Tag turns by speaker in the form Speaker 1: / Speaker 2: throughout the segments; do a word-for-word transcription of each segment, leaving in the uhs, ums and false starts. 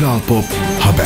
Speaker 1: Kral Pop Haber.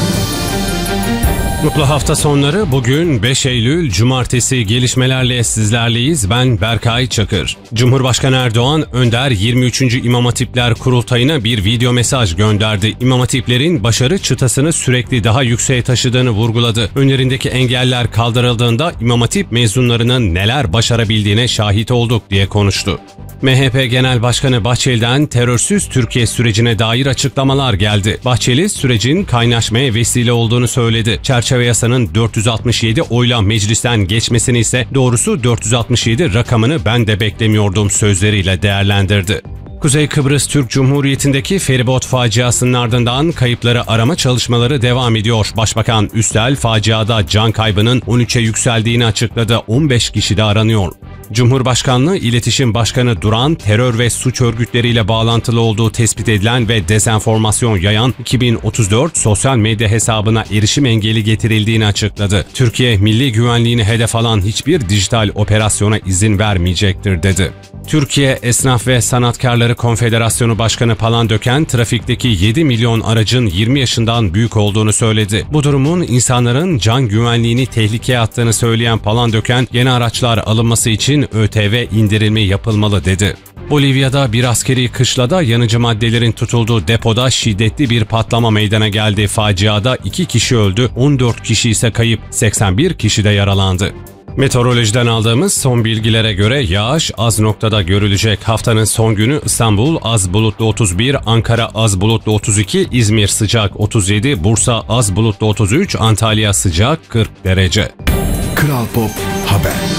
Speaker 2: Mutlu hafta sonları. Bugün beş Eylül Cumartesi, gelişmelerle sizlerleyiz. Ben Berkay Çakır. Cumhurbaşkanı Erdoğan, Önder yirmi üçüncü İmam Hatipler Kurultayı'na bir video mesaj gönderdi. İmam Hatiplerin başarı çıtasını sürekli daha yükseğe taşıdığını vurguladı. Önlerindeki engeller kaldırıldığında İmam Hatip mezunlarının neler başarabildiğine şahit olduk diye konuştu. M H P Genel Başkanı Bahçeli'den terörsüz Türkiye sürecine dair açıklamalar geldi. Bahçeli, sürecin kaynaşmaya vesile olduğunu söyledi. Çerçeve yasanın dört yüz altmış yedi oyla meclisten geçmesini ise doğrusu dört yüz altmış yedi rakamını ben de beklemiyordum sözleriyle değerlendirdi. Kuzey Kıbrıs Türk Cumhuriyeti'ndeki feribot faciasının ardından kayıpları arama çalışmaları devam ediyor. Başbakan Üstel, faciada can kaybının on üçe yükseldiğini açıkladı. on beş kişi de aranıyor. Cumhurbaşkanlığı İletişim Başkanı Duran, terör ve suç örgütleriyle bağlantılı olduğu tespit edilen ve dezenformasyon yayan iki bin otuz dört sosyal medya hesabına erişim engeli getirildiğini açıkladı. Türkiye, milli güvenliğini hedef alan hiçbir dijital operasyona izin vermeyecektir dedi. Türkiye Esnaf ve Sanatkarları Konfederasyonu Başkanı Palandöken, trafikteki yedi milyon aracın yirmi yaşından büyük olduğunu söyledi. Bu durumun insanların can güvenliğini tehlikeye attığını söyleyen Palandöken, yeni araçlar alınması için ÖTV indirimi yapılmalı dedi. Bolivya'da bir askeri kışlada yanıcı maddelerin tutulduğu depoda şiddetli bir patlama meydana geldi. Faciada iki kişi öldü, on dört kişi ise kayıp, seksen bir kişi de yaralandı. Meteorolojiden aldığımız son bilgilere göre yağış az noktada görülecek. Haftanın son günü İstanbul az bulutlu otuz bir, Ankara az bulutlu otuz iki, İzmir sıcak otuz yedi, Bursa az bulutlu otuz üç, Antalya sıcak kırk derece.
Speaker 1: Kral Pop Haber.